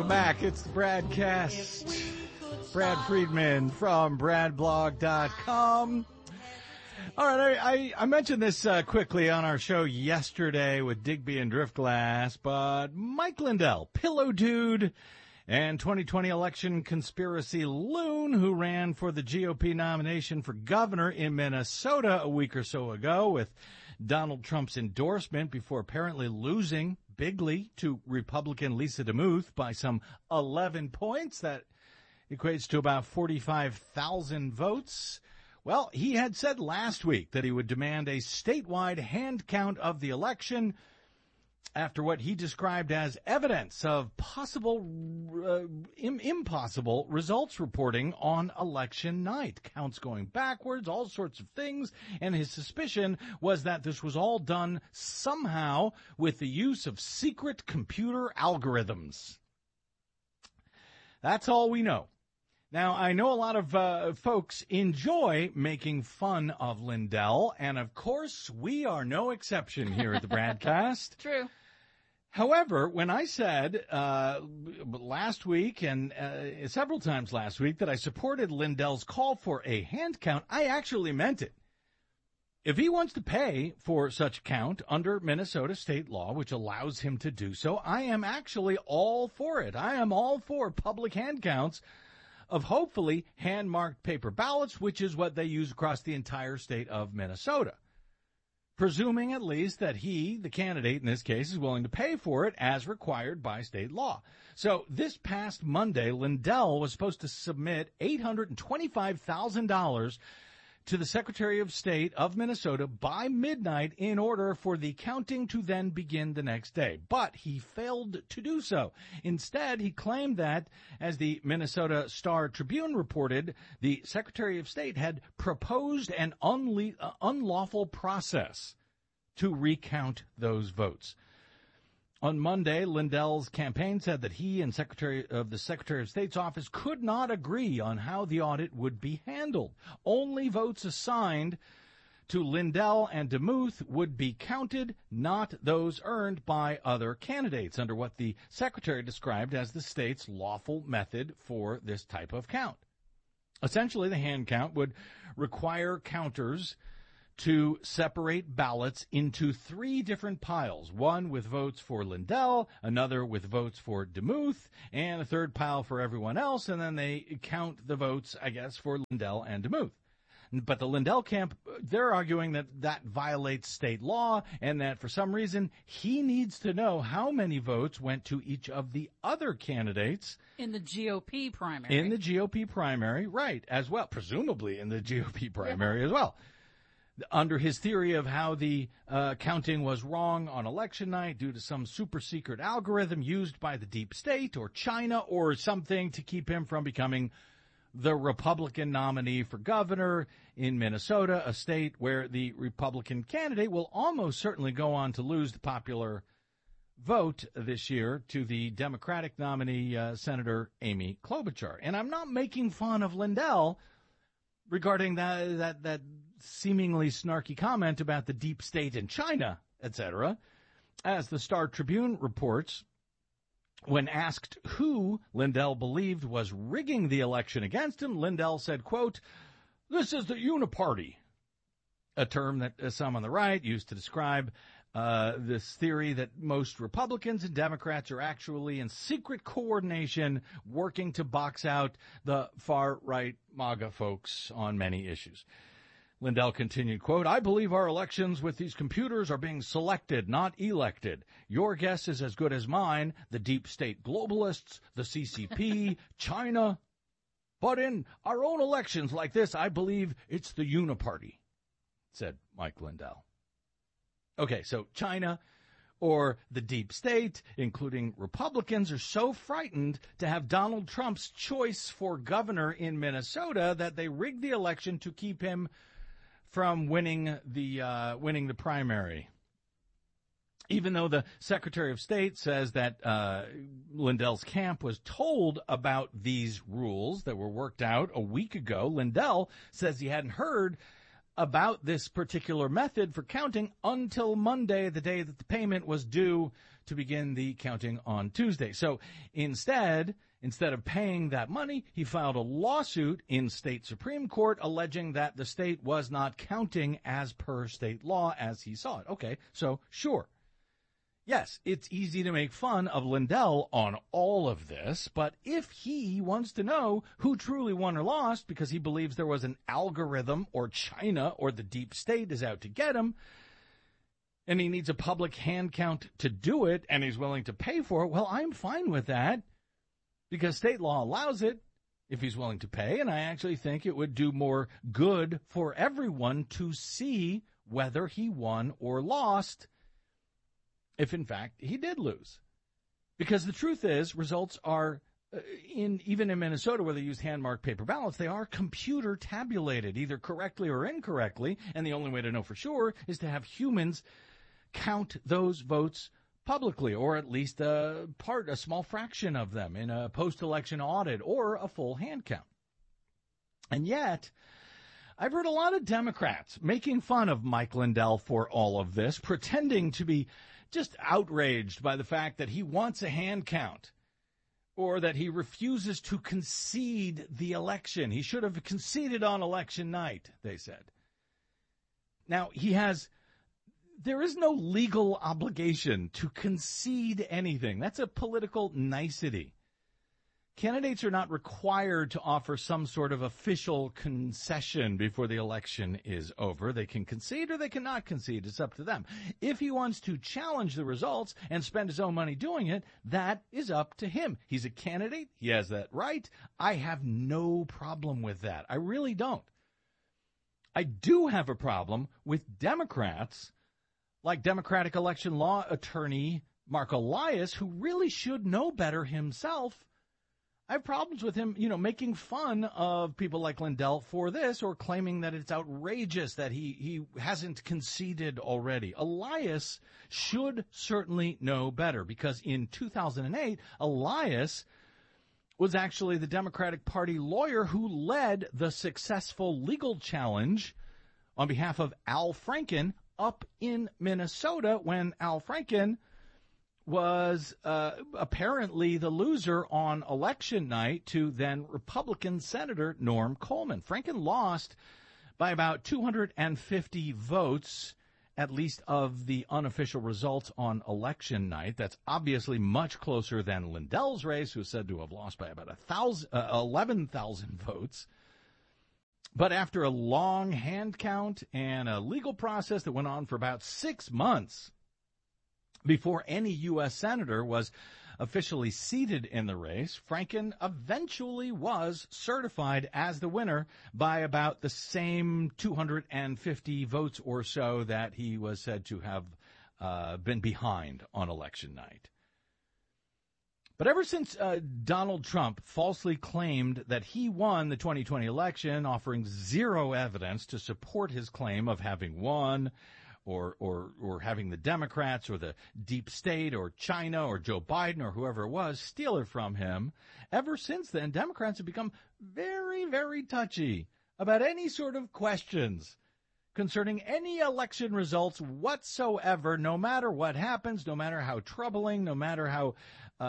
Welcome back. It's the Bradcast. Brad Friedman from BradBlog.com. All right, I mentioned this quickly on our show yesterday with Digby and Driftglass, but Mike Lindell, Pillow Dude, and 2020 election conspiracy loon who ran for the GOP nomination for governor in Minnesota a week or so ago with Donald Trump's endorsement before apparently losing bigly to Republican Lisa DeMuth by some 11 points. That equates to about 45,000 votes. Well, he had said last week that he would demand a statewide hand count of the election after what he described as evidence of possible, impossible results reporting on election night. Counts going backwards, all sorts of things. And his suspicion was that this was all done somehow with the use of secret computer algorithms. That's all we know. Now, I know a lot of folks enjoy making fun of Lindell, and of course, we are no exception here at the Bradcast. True. However, when I said last week and several times last week that I supported Lindell's call for a hand count, I actually meant it. If he wants to pay for such count under Minnesota state law, which allows him to do so, I am actually all for it. I am all for public hand counts of hopefully hand-marked paper ballots, which is what they use across the entire state of Minnesota, presuming at least that he, the candidate in this case, is willing to pay for it as required by state law. So this past Monday, Lindell was supposed to submit $825,000 to the Secretary of State of Minnesota by midnight in order for the counting to then begin the next day. But he failed to do so. Instead, he claimed that, as the Minnesota Star Tribune reported, the Secretary of State had proposed an unlawful process to recount those votes. On Monday, Lindell's campaign said that he and the Secretary of State's office could not agree on how the audit would be handled. Only votes assigned to Lindell and DeMuth would be counted, not those earned by other candidates, under what the Secretary described as the state's lawful method for this type of count. Essentially, the hand count would require counters to separate ballots into three different piles, one with votes for Lindell, another with votes for DeMuth, and a third pile for everyone else, and then they count the votes, I guess, for Lindell and DeMuth. But the Lindell camp, they're arguing that that violates state law and that for some reason he needs to know how many votes went to each of the other candidates. In the GOP primary. In the GOP primary, right, as well, presumably in the GOP primary as well. Under his theory of how the counting was wrong on election night due to some super secret algorithm used by the deep state or China or something to keep him from becoming the Republican nominee for governor in Minnesota, a state where the Republican candidate will almost certainly go on to lose the popular vote this year to the Democratic nominee, Senator Amy Klobuchar. And I'm not making fun of Lindell regarding that seemingly snarky comment about the deep state in China, etc. As the Star Tribune reports, when asked who Lindell believed was rigging the election against him, Lindell said, quote, "This is the uniparty," a term that some on the right used to describe this theory that most Republicans and Democrats are actually in secret coordination working to box out the far-right MAGA folks on many issues. Lindell continued, quote, "I believe our elections with these computers are being selected, not elected. Your guess is as good as mine, the deep state globalists, the CCP, China. But in our own elections like this, I believe it's the uniparty," said Mike Lindell. Okay, so China or the deep state, including Republicans, are so frightened to have Donald Trump's choice for governor in Minnesota that they rigged the election to keep him from winning the primary. Even though the Secretary of State says that Lindell's camp was told about these rules that were worked out a week ago, Lindell says he hadn't heard about this particular method for counting until Monday, the day that the payment was due to begin the counting on Tuesday. So instead of paying that money, he filed a lawsuit in state Supreme Court alleging that the state was not counting as per state law as he saw it. Okay, so sure. Yes, it's easy to make fun of Lindell on all of this, but if he wants to know who truly won or lost because he believes there was an algorithm or China or the deep state is out to get him, and he needs a public hand count to do it, and he's willing to pay for it, well, I'm fine with that because state law allows it if he's willing to pay, and I actually think it would do more good for everyone to see whether he won or lost if, in fact, he did lose. Because the truth is, results are, even in Minnesota where they use hand-marked paper ballots, they are computer tabulated, either correctly or incorrectly, and the only way to know for sure is to have humans count those votes publicly, or at least a small fraction of them in a post-election audit or a full hand count. And yet, I've heard a lot of Democrats making fun of Mike Lindell for all of this, pretending to be just outraged by the fact that he wants a hand count or that he refuses to concede the election. He should have conceded on election night, they said. Now, there is no legal obligation to concede anything. That's a political nicety. Candidates are not required to offer some sort of official concession before the election is over. They can concede or they cannot concede. It's up to them. If he wants to challenge the results and spend his own money doing it, that is up to him. He's a candidate. He has that right. I have no problem with that. I really don't. I do have a problem with Democrats like Democratic election law attorney Mark Elias, who really should know better himself. I have problems with him, making fun of people like Lindell for this or claiming that it's outrageous that he hasn't conceded already. Elias should certainly know better because in 2008, Elias was actually the Democratic Party lawyer who led the successful legal challenge on behalf of Al Franken up in Minnesota when Al Franken was apparently the loser on election night to then Republican Senator Norm Coleman. Franken lost by about 250 votes, at least of the unofficial results on election night. That's obviously much closer than Lindell's race, who is said to have lost by about 11,000 votes. But after a long hand count and a legal process that went on for about 6 months, before any U.S. senator was officially seated in the race, Franken eventually was certified as the winner by about the same 250 votes or so that he was said to have been behind on election night. But ever since Donald Trump falsely claimed that he won the 2020 election, offering zero evidence to support his claim of having won, or having the Democrats or the deep state or China or Joe Biden or whoever it was steal it from him, ever since then, Democrats have become very, very touchy about any sort of questions concerning any election results whatsoever, no matter what happens, no matter how troubling, no matter how,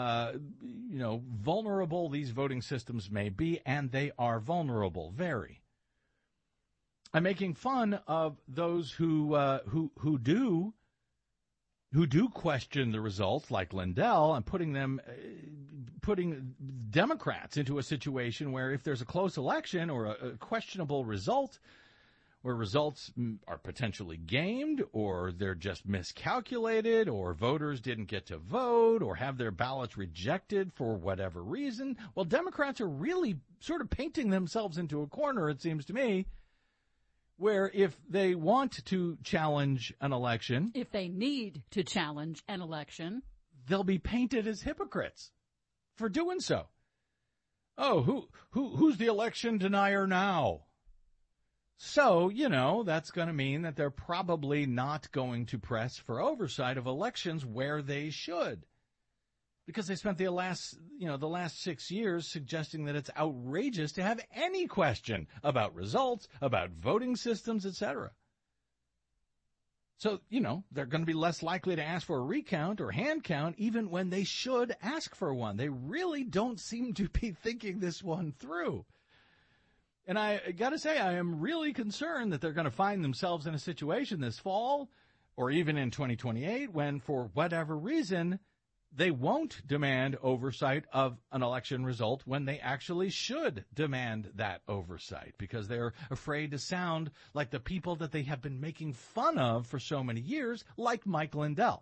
vulnerable these voting systems may be, and they are vulnerable, very. I'm making fun of those who do question the results, like Lindell, and putting Democrats into a situation where if there's a close election or a questionable result, where results are potentially gamed, or they're just miscalculated, or voters didn't get to vote, or have their ballots rejected for whatever reason, well, Democrats are really sort of painting themselves into a corner, it seems to me, where if they want to challenge an election, if they need to challenge an election, they'll be painted as hypocrites for doing so. Oh, who's the election denier now? So, that's going to mean that they're probably not going to press for oversight of elections where they should. Because they spent the last 6 years suggesting that it's outrageous to have any question about results, about voting systems, etc. So, they're going to be less likely to ask for a recount or hand count even when they should ask for one. They really don't seem to be thinking this one through. And I got to say, I am really concerned that they're going to find themselves in a situation this fall or even in 2028 when, for whatever reason, they won't demand oversight of an election result when they actually should demand that oversight because they're afraid to sound like the people that they have been making fun of for so many years, like Mike Lindell.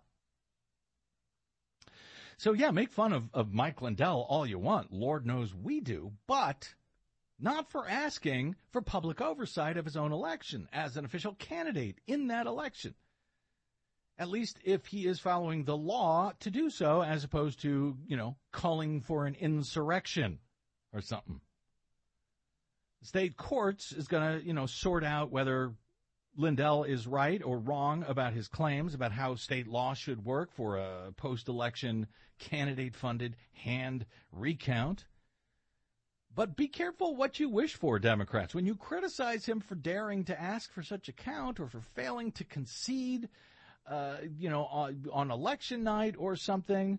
So, yeah, make fun of Mike Lindell all you want. Lord knows we do, but not for asking for public oversight of his own election as an official candidate in that election. At least if he is following the law to do so, as opposed to, calling for an insurrection or something. The state courts is going to, sort out whether Lindell is right or wrong about his claims about how state law should work for a post-election candidate-funded hand recount. But be careful what you wish for, Democrats. When you criticize him for daring to ask for such a count or for failing to concede, on election night or something,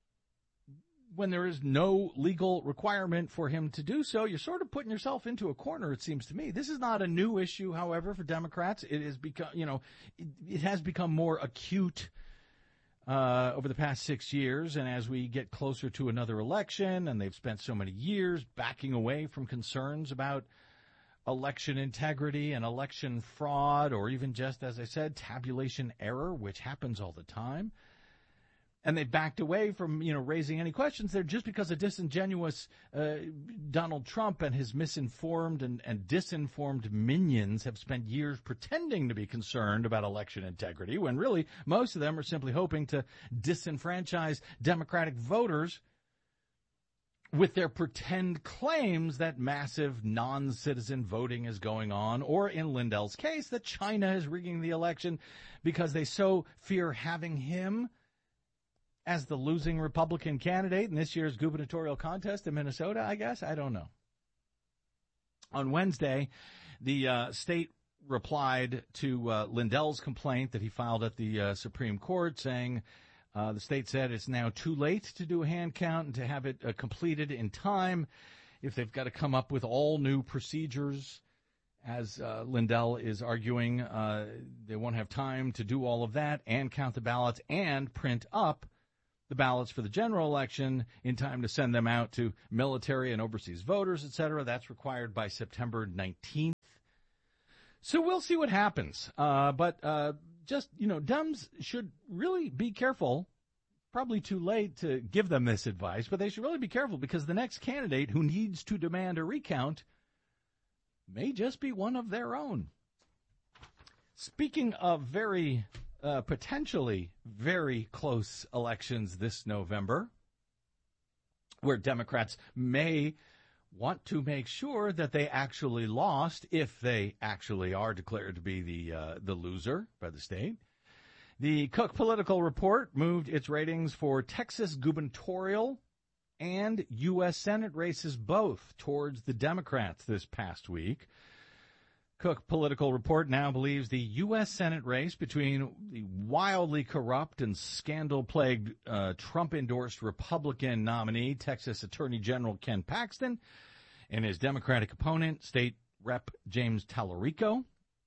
when there is no legal requirement for him to do so, you're sort of putting yourself into a corner, it seems to me. This is not a new issue, however, for Democrats. It has become, it has become more acute over the past 6 years. And as we get closer to another election, and they've spent so many years backing away from concerns about election integrity and election fraud, or even just, as I said, tabulation error, which happens all the time. And they backed away from, raising any questions there just because a disingenuous Donald Trump and his misinformed and disinformed minions have spent years pretending to be concerned about election integrity, when really most of them are simply hoping to disenfranchise Democratic voters with their pretend claims that massive non-citizen voting is going on, or in Lindell's case, that China is rigging the election because they so fear having him as the losing Republican candidate in this year's gubernatorial contest in Minnesota, I guess. I don't know. On Wednesday, the state replied to Lindell's complaint that he filed at the Supreme Court, saying the state said it's now too late to do a hand count and to have it completed in time if they've got to come up with all new procedures. As Lindell is arguing, they won't have time to do all of that and count the ballots and print up the ballots for the general election in time to send them out to military and overseas voters, etc. That's required by September 19th. So we'll see what happens. But Dems should really be careful. Probably too late to give them this advice, but they should really be careful because the next candidate who needs to demand a recount may just be one of their own. Speaking of very potentially very close elections this November, where Democrats may want to make sure that they actually lost if they actually are declared to be the loser by the state. The Cook Political Report moved its ratings for Texas gubernatorial and U.S. Senate races both towards the Democrats this past week. Cook Political Report now believes the U.S. Senate race between the wildly corrupt and scandal-plagued Trump-endorsed Republican nominee, Texas Attorney General Ken Paxton, and his Democratic opponent, State Rep. James Tallarico.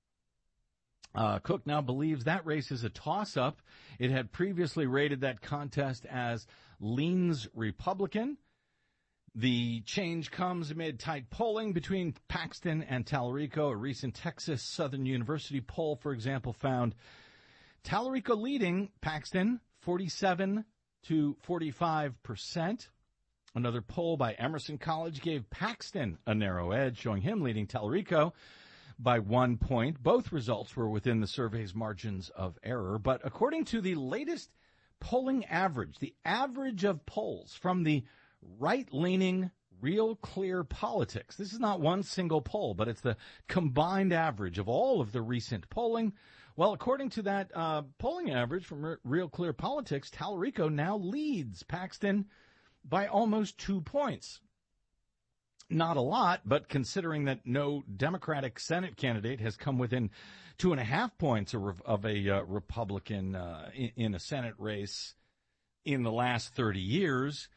Cook now believes that race is a toss-up. It had previously rated that contest as leans Republican. The change comes amid tight polling between Paxton and Tallarico. A recent Texas Southern University poll, for example, found Tallarico leading Paxton 47 to 45%. Another poll by Emerson College gave Paxton a narrow edge, showing him leading Tallarico by 1 point. Both results were within the survey's margins of error. But according to the latest polling average, the average of polls from the right-leaning Real Clear Politics. This is not one single poll, but it's the combined average of all of the recent polling. Well, according to that polling average from Real Clear Politics, Tallarico now leads Paxton by almost 2 points. Not a lot, but considering that no Democratic Senate candidate has come within 2.5 points of a Republican in a Senate race in the last 30 years,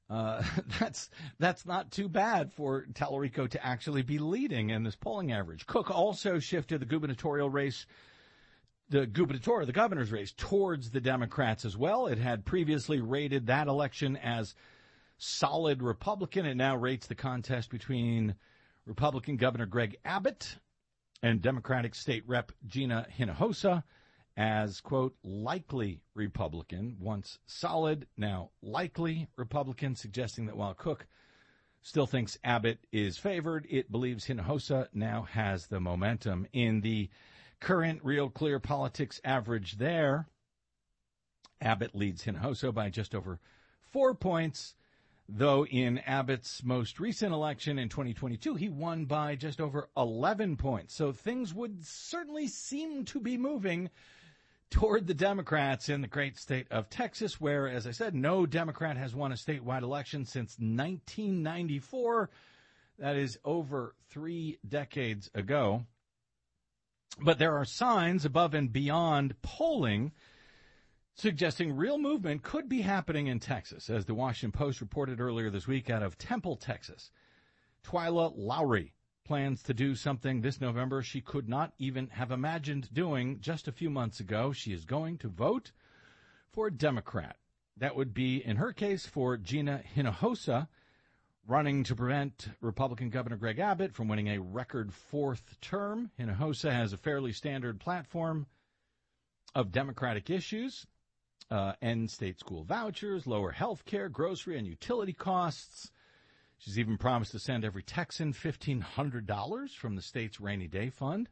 that's not too bad for Tallarico to actually be leading in this polling average. Cook also shifted the gubernatorial race, the governor's race, towards the Democrats as well. It had previously rated that election as solid Republican. It now rates the contest between Republican Governor Greg Abbott and Democratic State Rep Gina Hinojosa as, quote, likely Republican. Once solid, now likely Republican, suggesting that while Cook still thinks Abbott is favored, it believes Hinojosa now has the momentum. In the current Real Clear Politics average there, Abbott leads Hinojosa by just over 4 points, though in Abbott's most recent election in 2022, he won by just over 11 points. So things would certainly seem to be moving toward the Democrats in the great state of Texas, where, as I said, no Democrat has won a statewide election since 1994. That is over 3 decades ago. But there are signs above and beyond polling suggesting real movement could be happening in Texas, as the Washington Post reported earlier this week out of Temple, Texas. Twyla Lowry plans to do something this November she could not even have imagined doing just a few months ago. She is going to vote for a Democrat. That would be, in her case, for Gina Hinojosa, running to prevent Republican Governor Greg Abbott from winning a record 4th term. Hinojosa has a fairly standard platform of Democratic issues. End state school vouchers, lower health care, grocery and utility costs. She's even promised to send every Texan $1,500 from the state's rainy day fund.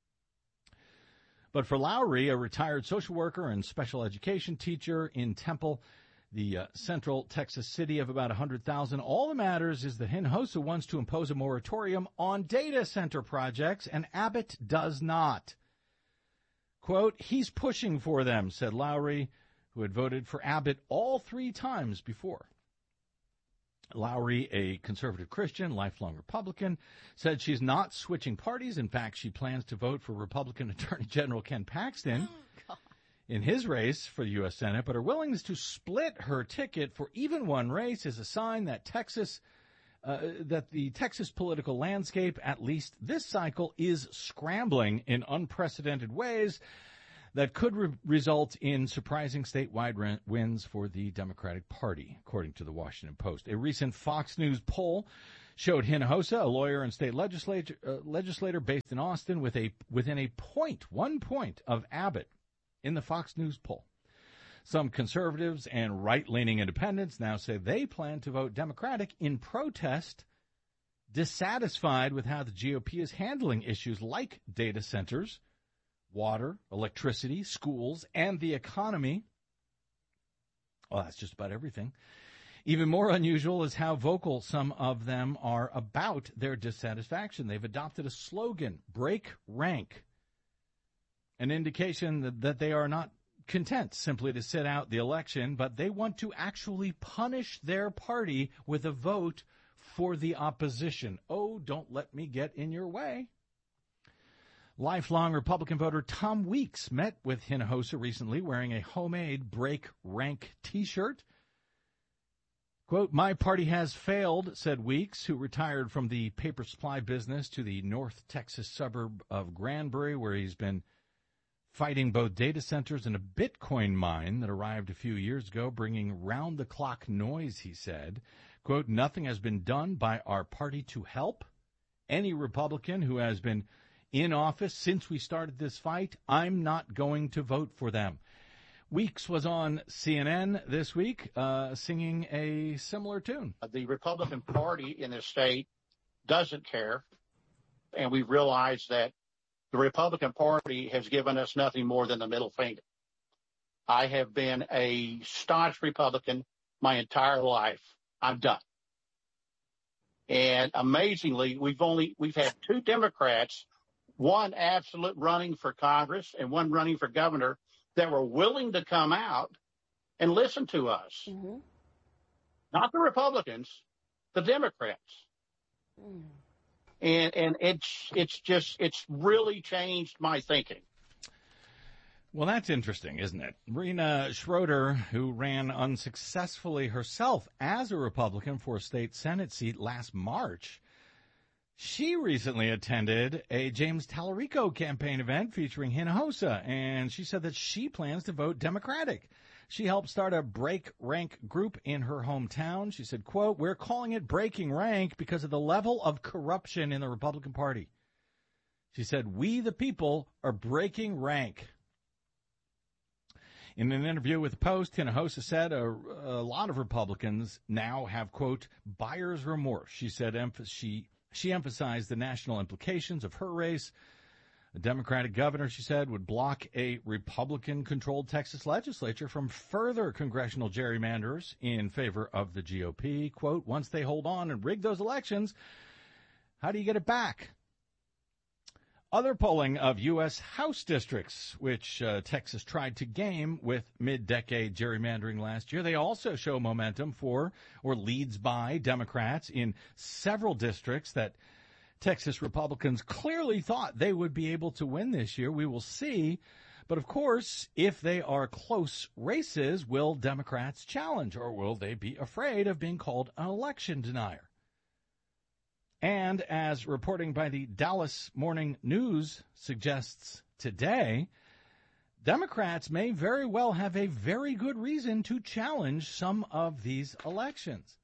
But for Lowry, a retired social worker and special education teacher in Temple, the central Texas city of about 100,000, all that matters is that Hinojosa wants to impose a moratorium on data center projects, and Abbott does not. Quote, he's pushing for them, said Lowry, who had voted for Abbott all 3 times before. Lowry, a conservative Christian, lifelong Republican, said she's not switching parties. In fact, she plans to vote for Republican Attorney General Ken Paxton in his race for the U.S. Senate, but her willingness to split her ticket for even one race is a sign that that the Texas political landscape, at least this cycle, is scrambling in unprecedented ways that could result in surprising statewide wins for the Democratic Party, according to the Washington Post. A recent Fox News poll showed Hinojosa, a lawyer and state legislator based in Austin, within 1 point of Abbott in the Fox News poll. Some conservatives and right-leaning independents now say they plan to vote Democratic in protest, dissatisfied with how the GOP is handling issues like data centers, water, electricity, schools, and the economy. Well, that's just about everything. Even more unusual is how vocal some of them are about their dissatisfaction. They've adopted a slogan, break rank, an indication that they are not content simply to sit out the election, but they want to actually punish their party with a vote for the opposition. Oh, don't let me get in your way. Lifelong Republican voter Tom Weeks met with Hinojosa recently wearing a homemade break rank T-shirt. Quote, my party has failed, said Weeks, who retired from the paper supply business to the North Texas suburb of Granbury, where he's been fighting both data centers and a Bitcoin mine that arrived a few years ago, bringing round-the-clock noise, he said. Quote, nothing has been done by our party to help. Any Republican who has been in office since we started this fight, I'm not going to vote for them. Weeks was on CNN this week singing a similar tune. The Republican Party in this state doesn't care, and we realize that the Republican Party has given us nothing more than the middle finger. I have been a staunch Republican my entire life. I'm done. And amazingly, we've had 2 Democrats, one absolute running for Congress and one running for governor, that were willing to come out and listen to us. Mm-hmm. Not the Republicans, the Democrats. And it's really changed my thinking. Well, that's interesting, isn't it? Rena Schroeder, who ran unsuccessfully herself as a Republican for a state Senate seat last March, she recently attended a James Tallarico campaign event featuring Hinojosa, and she said that she plans to vote Democratic. She helped start a break rank group in her hometown. She said, quote, "We're calling it breaking rank because of the level of corruption in the Republican Party." She said, "We, the people, are breaking rank." In an interview with the Post, Hinojosa said a lot of Republicans now have, quote, buyer's remorse. She said she emphasized the national implications of her race. A Democratic governor, she said, would block a Republican-controlled Texas legislature from further congressional gerrymanders in favor of the GOP. Quote, "Once they hold on and rig those elections, how do you get it back?" Other polling of U.S. House districts, which Texas tried to game with mid-decade gerrymandering last year, they also show momentum for or leads by Democrats in several districts that Texas Republicans clearly thought they would be able to win this year. We will see. But, of course, if they are close races, will Democrats challenge, or will they be afraid of being called an election denier? And as reporting by the Dallas Morning News suggests today, Democrats may very well have a very good reason to challenge some of these elections.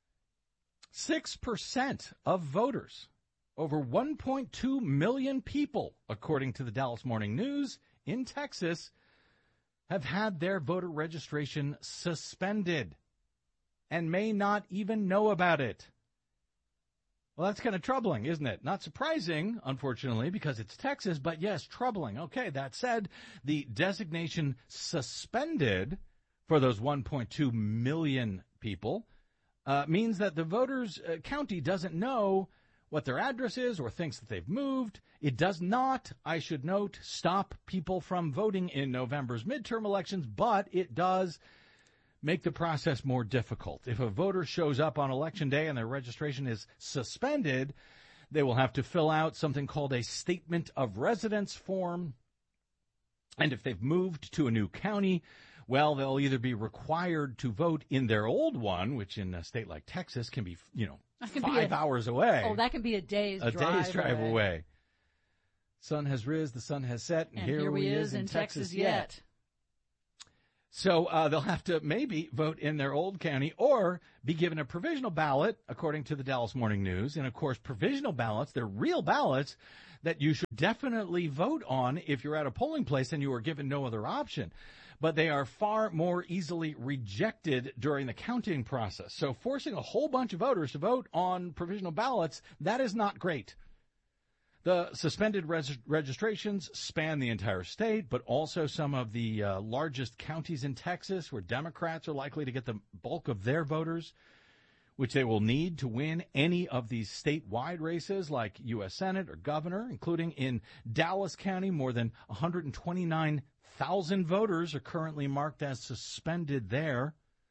6% of voters, over 1.2 million people, according to the Dallas Morning News, in Texas, have had their voter registration suspended and may not even know about it. Well, that's kind of troubling, isn't it? Not surprising, unfortunately, because it's Texas, but yes, troubling. Okay, that said, the designation suspended for those 1.2 million people means that the voters' county doesn't know what their address is or thinks that they've moved. It does not, I should note, stop people from voting in November's midterm elections, but it does make the process more difficult. If a voter shows up on Election Day and their registration is suspended, they will have to fill out something called a Statement of Residence form. And if they've moved to a new county, well, they'll either be required to vote in their old one, which in a state like Texas can be, 5 hours away. Oh, that can be a day's drive. A day's drive away. Sun has riz, the sun has set, and here we is in Texas yet. So they'll have to maybe vote in their old county or be given a provisional ballot, according to the Dallas Morning News. And, of course, provisional ballots, they're real ballots that you should definitely vote on if you're at a polling place and you are given no other option. But they are far more easily rejected during the counting process. So forcing a whole bunch of voters to vote on provisional ballots, that is not great. The suspended registrations span the entire state, but also some of the largest counties in Texas where Democrats are likely to get the bulk of their voters, which they will need to win any of these statewide races like U.S. Senate or governor, including in Dallas County. More than 129,000 voters are currently marked as suspended there.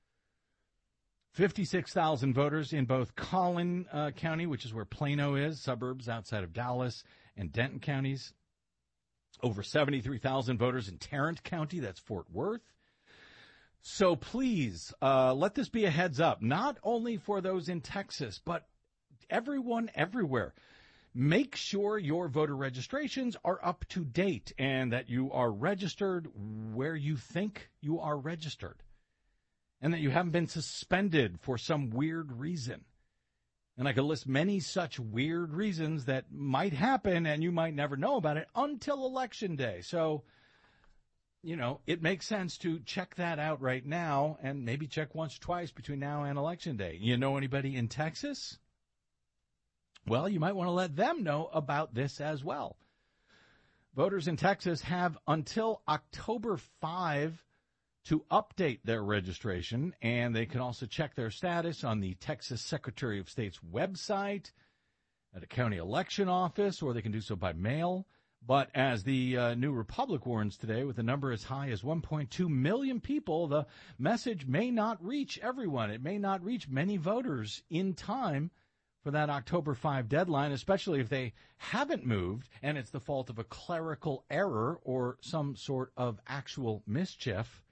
56,000 voters in both Collin County, which is where Plano is, suburbs outside of Dallas, and Denton counties. Over 73,000 voters in Tarrant County, that's Fort Worth. So please, let this be a heads up, not only for those in Texas, but everyone everywhere. Make sure your voter registrations are up to date and that you are registered where you think you are registered, and that you haven't been suspended for some weird reason. And I could list many such weird reasons that might happen, and you might never know about it until Election Day. So, it makes sense to check that out right now and maybe check once or twice between now and Election Day. You know anybody in Texas? Well, you might want to let them know about this as well. Voters in Texas have until October 5 to update their registration, and they can also check their status on the Texas Secretary of State's website, at a county election office, or they can do so by mail. But as the New Republic warns today, with a number as high as 1.2 million people, the message may not reach everyone. It may not reach many voters in time for that October 5 deadline, especially if they haven't moved and it's the fault of a clerical error or some sort of actual mischief.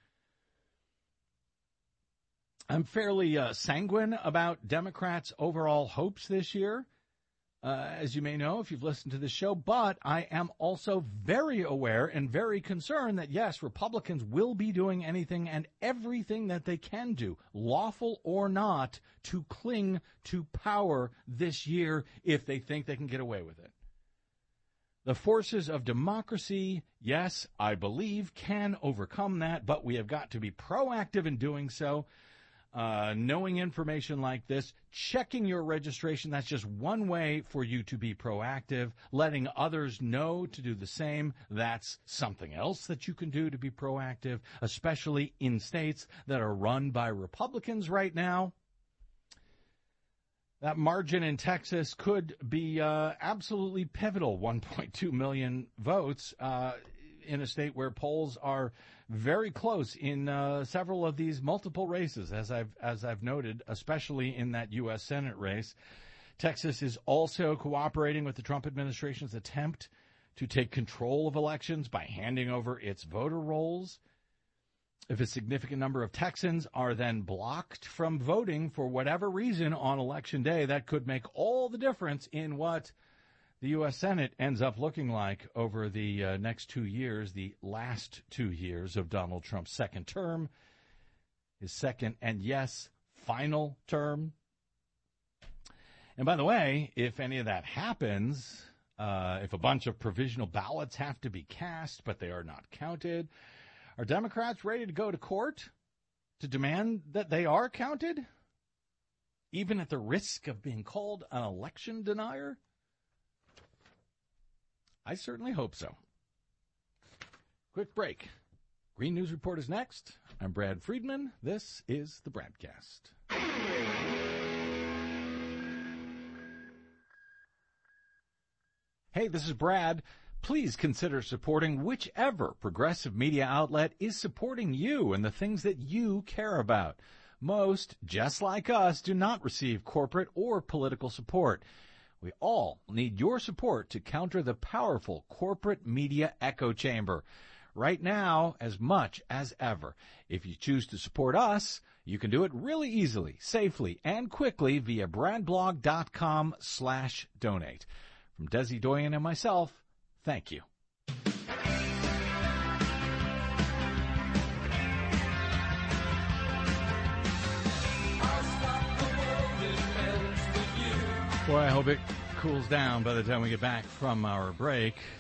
I'm fairly sanguine about Democrats' overall hopes this year, as you may know if you've listened to this show, but I am also very aware and very concerned that, yes, Republicans will be doing anything and everything that they can do, lawful or not, to cling to power this year if they think they can get away with it. The forces of democracy, yes, I believe, can overcome that, but we have got to be proactive in doing so. Knowing information like this, checking your registration, that's just one way for you to be proactive. Letting others know to do the same, that's something else that you can do to be proactive, especially in states that are run by Republicans right now. That margin in Texas could be absolutely pivotal, 1.2 million votes in a state where polls are very close in several of these multiple races, as I've noted, especially in that U.S. Senate race. Texas is also cooperating with the Trump administration's attempt to take control of elections by handing over its voter rolls. If a significant number of Texans are then blocked from voting for whatever reason on Election Day, that could make all the difference in what the U.S. Senate ends up looking like over the next 2 years, the last 2 years of Donald Trump's second term, his second and, yes, final term. And by the way, if any of that happens, if a bunch of provisional ballots have to be cast but they are not counted, are Democrats ready to go to court to demand that they are counted, even at the risk of being called an election denier? I certainly hope so. Quick break. Green News Report is next. I'm Brad Friedman. This is the Bradcast. Hey, this is Brad. Please consider supporting whichever progressive media outlet is supporting you and the things that you care about. Most, just like us, do not receive corporate or political support. We all need your support to counter the powerful corporate media echo chamber. Right now, as much as ever. If you choose to support us, you can do it really easily, safely, and quickly via bradblog.com/donate. From Desi Doyen and myself, thank you. Boy, I hope it cools down by the time we get back from our break.